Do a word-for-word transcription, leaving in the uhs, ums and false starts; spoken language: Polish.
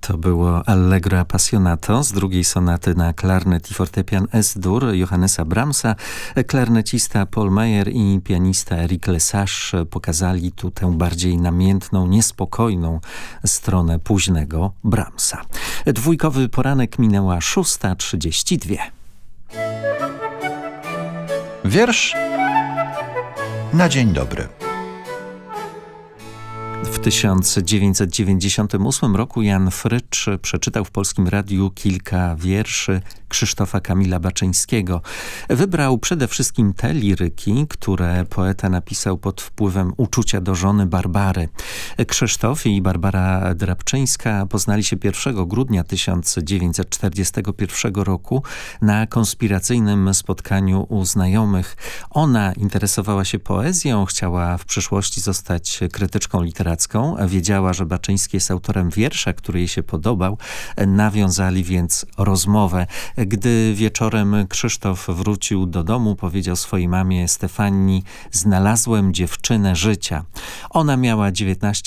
To było Allegro Appassionato z drugiej sonaty na klarnet i fortepian Es-dur Johannesa Brahmsa. Klarnecista Paul Meyer i pianista Eric Lesage pokazali tu tę bardziej namiętną, niespokojną stronę późnego Brahmsa. Dwójkowy poranek minęła szósta trzydzieści dwa. Wiersz na dzień dobry. W tysiąc dziewięćset dziewięćdziesiątym ósmym roku Jan Frycz przeczytał w Polskim Radiu kilka wierszy Krzysztofa Kamila Baczyńskiego. Wybrał przede wszystkim te liryki, które poeta napisał pod wpływem uczucia do żony Barbary. Krzysztof i Barbara Drabczyńska poznali się pierwszego grudnia tysiąc dziewięćset czterdziestego pierwszego roku na konspiracyjnym spotkaniu u znajomych. Ona interesowała się poezją, chciała w przyszłości zostać krytyczką literacką. Wiedziała, że Baczyński jest autorem wiersza, który jej się podobał. Nawiązali więc rozmowę. Gdy wieczorem Krzysztof wrócił do domu, powiedział swojej mamie Stefanii: znalazłem dziewczynę życia. Ona miała dziewiętnaście